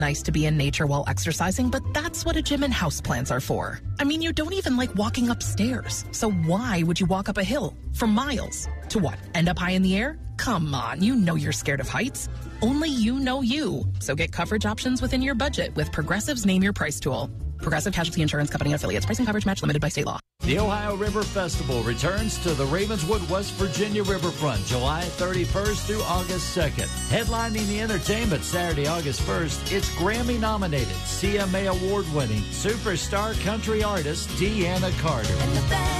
Nice to be in nature while exercising, but that's what a gym and houseplants are for. I mean, you don't even like walking upstairs. So why would you walk up a hill for miles? To what? End up high in the air? Come on, you know you're scared of heights. Only you know you. So get coverage options within your budget with Progressive's Name Your Price tool. Progressive Casualty Insurance Company and affiliates. Price and coverage match limited by state law. The Ohio River Festival returns to the Ravenswood, West Virginia riverfront July 31st through August 2nd. Headlining the entertainment Saturday, August 1st, it's Grammy-nominated, CMA Award-winning superstar country artist Deanna Carter.